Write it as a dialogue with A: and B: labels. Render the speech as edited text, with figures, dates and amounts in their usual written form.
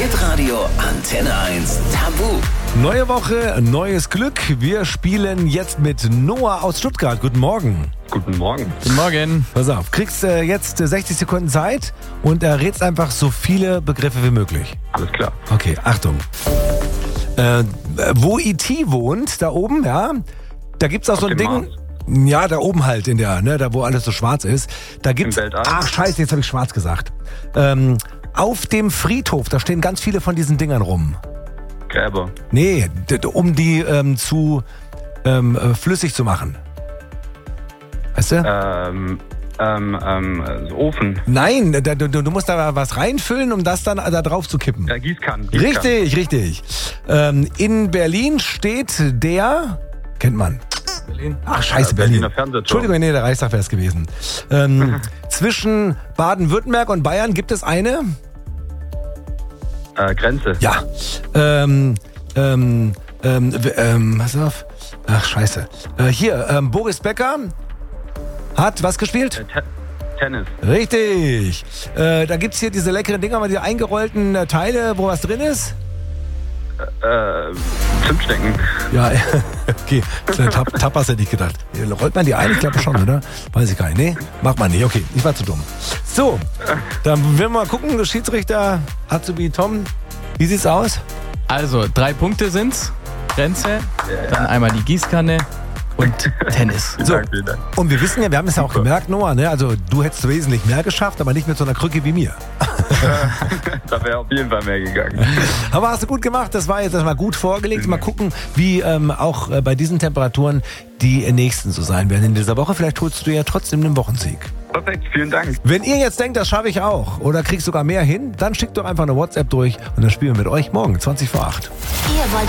A: Hitradio Antenne 1 Tabu.
B: Neue Woche, neues Glück. Wir spielen jetzt mit Noah aus Stuttgart. Guten Morgen.
C: Guten Morgen.
D: Guten Morgen.
B: Pass auf, kriegst jetzt 60 Sekunden Zeit und errätst einfach so viele Begriffe wie möglich.
C: Alles klar.
B: Okay, Achtung. Wo E.T. wohnt, da oben, ja, da gibt's auch so ein
C: dem
B: Ding. Ja, da oben halt in der, ne, da wo alles so schwarz ist. Da gibt's.
C: Im Weltall?
B: Ach Scheiße, jetzt habe ich schwarz gesagt. Auf dem Friedhof, da stehen ganz viele von diesen Dingern rum.
C: Gräber.
B: Nee, um die flüssig zu machen. Weißt du?
C: Ofen.
B: Nein, du musst da was reinfüllen, um das dann da drauf zu kippen.
C: Gießkannen.
B: Richtig. In Berlin steht der... Kennt man.
D: Berlin.
B: Ach, scheiße, Berlin.
C: Berliner Fernsehturm.
B: Entschuldigung, nee, der Reichstag wäre es gewesen. Zwischen Baden-Württemberg und Bayern gibt es eine...
C: Grenze.
B: Ja. Pass auf. Ach, scheiße. Hier, Boris Becker hat was gespielt?
C: Tennis.
B: Richtig. Da gibt's hier diese leckeren Dinger, die eingerollten Teile, wo was drin ist.
C: Zimtstecken.
B: Ja, okay. Tapas hätte ich gedacht. Rollt man die ein? Ich glaube schon, oder? Weiß ich gar nicht. Nee, macht man nicht. Okay, ich war zu dumm. So, dann werden wir mal gucken. Schiedsrichter Azubi Tom, wie sieht's aus?
D: Also, 3 Punkte sind's. Grenze, dann einmal die Gießkanne und Tennis.
B: So,
C: Vielen Dank.
B: und wir wissen ja, wir haben es ja auch gemerkt, Noah, ne? Also du hättest wesentlich mehr geschafft, aber nicht mit so einer Krücke wie mir.
C: Da wäre auf jeden Fall mehr gegangen.
B: Aber hast du gut gemacht, das war jetzt erstmal gut vorgelegt. Mal gucken, wie auch bei diesen Temperaturen die nächsten so sein werden in dieser Woche. Vielleicht holst du ja trotzdem einen Wochensieg.
C: Perfekt, vielen Dank.
B: Wenn ihr jetzt denkt, das schaffe ich auch oder kriegst sogar mehr hin, dann schickt doch einfach eine WhatsApp durch und dann spielen wir mit euch morgen 20 vor 8.
E: Ihr wollt